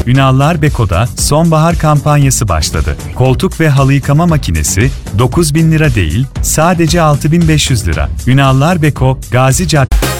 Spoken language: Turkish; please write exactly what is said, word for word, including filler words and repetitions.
Ünallar Beko'da sonbahar kampanyası başladı. Koltuk ve halı yıkama makinesi dokuz bin lira değil, sadece altı bin beş yüz lira. Ünallar Beko, Gazi Caddesi